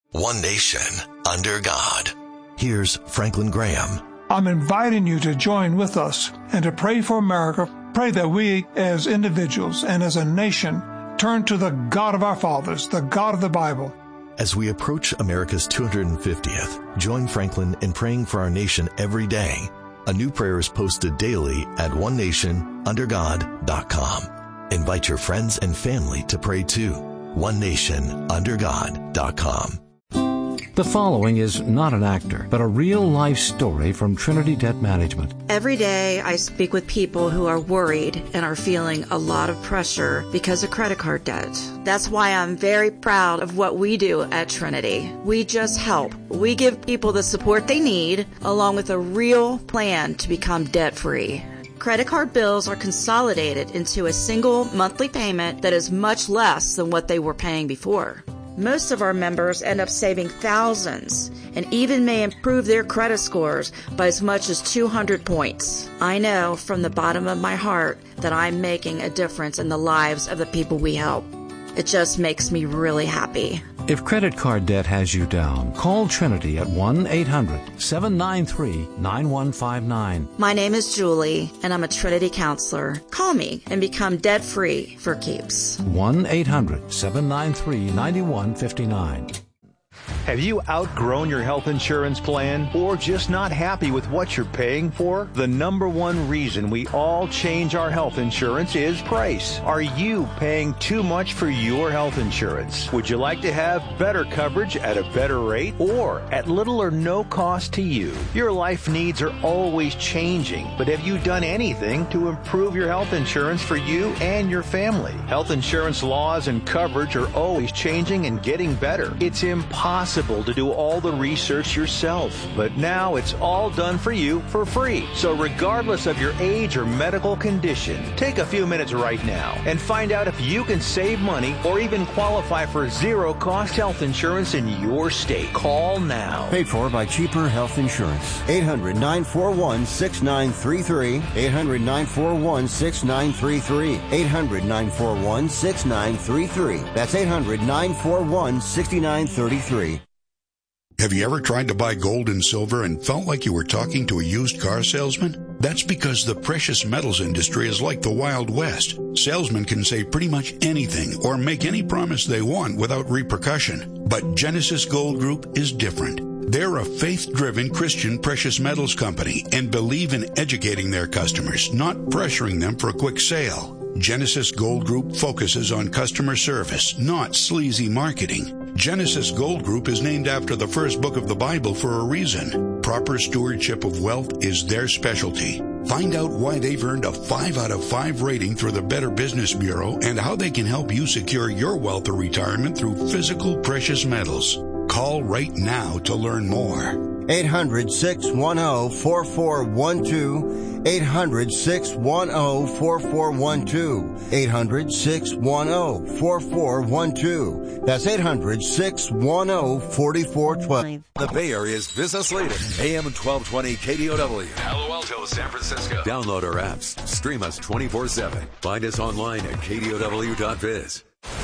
One nation, under God. Here's Franklin Graham. I'm inviting you to join with us and to pray for America. Pray that we as individuals and as a nation turn to the God of our fathers, the God of the Bible. As we approach America's 250th, join Franklin in praying for our nation every day. A new prayer is posted daily at onenationundergod.com. Invite your friends and family to pray too. onenationundergod.com. The following is not an actor, but a real-life story from Trinity Debt Management. Every day I speak with people who are worried and are feeling a lot of pressure because of credit card debt. That's why I'm very proud of what we do at Trinity. We just help. We give people the support they need, along with a real plan to become debt-free. Credit card bills are consolidated into a single monthly payment that is much less than what they were paying before. Most of our members end up saving thousands and even may improve their credit scores by as much as 200 points. I know from the bottom of my heart that I'm making a difference in the lives of the people we help. It just makes me really happy. If credit card debt has you down, call Trinity at 1-800-793-9159. My name is Julie, and I'm a Trinity counselor. Call me and become debt-free for keeps. 1-800-793-9159. Have you outgrown your health insurance plan or just not happy with what you're paying for? The number one reason we all change our health insurance is price. Are you paying too much for your health insurance? Would you like to have better coverage at a better rate or at little or no cost to you? Your life needs are always changing, but have you done anything to improve your health insurance for you and your family? Health insurance laws and coverage are always changing and getting better. It's impossible to do all the research yourself, but now it's all done for you for free. So regardless of your age or medical condition, take a few minutes right now and find out if you can save money or even qualify for zero-cost health insurance in your state. Call now. Paid for by cheaper health insurance. 800-941-6933. 800-941-6933. 800-941-6933. That's 800-941-6933. Have you ever tried to buy gold and silver and felt like you were talking to a used car salesman? That's because the precious metals industry is like the Wild West. Salesmen can say pretty much anything or make any promise they want without repercussion. But Genesis Gold Group is different. They're a faith-driven Christian precious metals company and believe in educating their customers, not pressuring them for a quick sale. Genesis Gold Group focuses on customer service, not sleazy marketing. Genesis Gold Group is named after the first book of the Bible for a reason. Proper stewardship of wealth is their specialty. Find out why they've earned a 5 out of 5 rating through the Better Business Bureau and how they can help you secure your wealth or retirement through physical precious metals. Call right now to learn more. 800-610-4412. 800-610-4412. 800-610-4412. That's 800-610-4412. The Bay Area's business leader. AM 1220 KDOW. Palo Alto, San Francisco. Download our apps. Stream us 24/7. Find us online at KDOW.biz.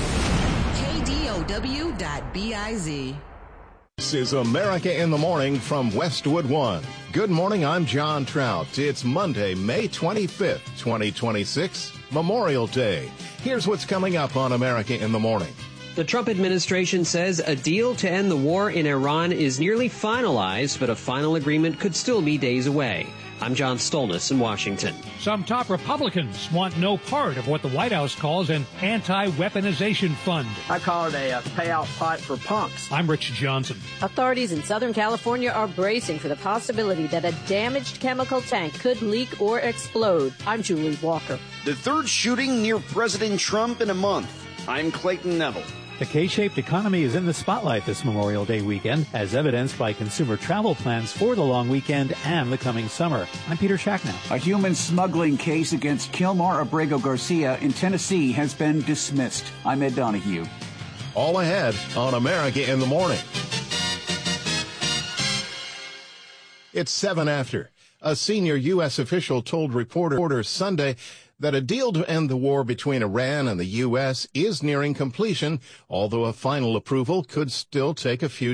KDOW.biz. This is America in the Morning from Westwood One. Good morning, I'm John Trout. It's Monday, May 25th, 2026, Memorial Day. Here's what's coming up on America in the Morning. The Trump administration says a deal to end the war in Iran is nearly finalized, but a final agreement could still be days away. I'm John Stolnis in Washington. Some top Republicans want no part of what the White House calls an anti-weaponization fund. I call it a payout pot for punks. I'm Rich Johnson. Authorities in Southern California are bracing for the possibility that a damaged chemical tank could leak or explode. I'm Julie Walker. The third shooting near President Trump in a month. I'm Clayton Neville. The K-shaped economy is in the spotlight this Memorial Day weekend, as evidenced by consumer travel plans for the long weekend and the coming summer. I'm Peter Schacknow. A human smuggling case against Kilmar Abrego Garcia in Tennessee has been dismissed. I'm Ed Donahue. All ahead on America in the Morning. It's 7 after. A senior U.S. official told reporters Sunday that a deal to end the war between Iran and the U.S. is nearing completion, although a final approval could still take a few